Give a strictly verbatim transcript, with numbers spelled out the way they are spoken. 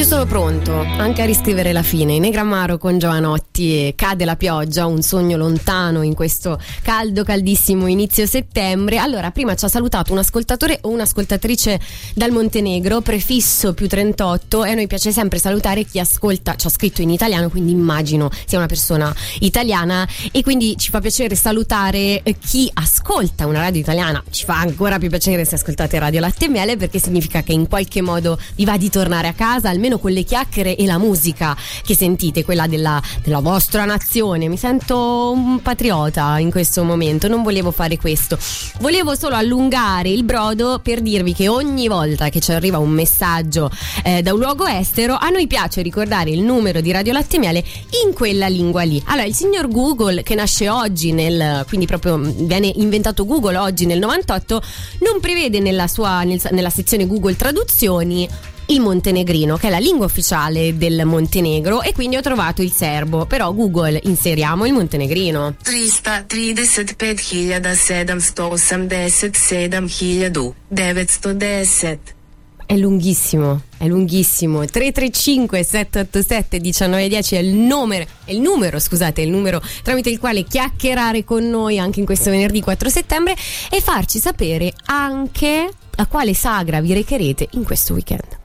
sono pronto anche a riscrivere la fine. In Negramaro con Giovanotti, cade la pioggia, un sogno lontano in questo caldo caldissimo inizio settembre. Allora, prima ci ha salutato un ascoltatore o un'ascoltatrice dal Montenegro, prefisso più trentotto, e a noi piace sempre salutare chi ascolta. Ci ha scritto in italiano, quindi immagino sia una persona italiana, e quindi ci fa piacere salutare chi ascolta una radio italiana. Ci fa ancora più piacere se ascoltate Radio Latte e Miele, perché significa che in qualche modo vi va di tornare a casa, almeno con le chiacchiere e la musica che sentite, quella della, della vostra nazione. Mi sento un patriota in questo momento, non volevo fare questo, volevo solo allungare il brodo per dirvi che ogni volta che ci arriva un messaggio eh, da un luogo estero, a noi piace ricordare il numero di Radio Latte e Miele in quella lingua lì. Allora, il signor Google, che nasce oggi nel, quindi proprio viene inventato Google oggi nel novantotto, non prevede nella sua nel, nella sezione Google Traduzioni il montenegrino, che è la lingua ufficiale del Montenegro, e quindi ho trovato il serbo. Però Google, inseriamo il montenegrino. trecento trentacinque hiljada sedemstoosemdeset hiljadu devetstodeset. È lunghissimo, è lunghissimo. tre tre cinque sette otto sette uno nove uno zero è il numero, è il numero, scusate, è il numero tramite il quale chiacchierare con noi anche in questo venerdì quattro settembre e farci sapere anche a quale sagra vi recherete in questo weekend.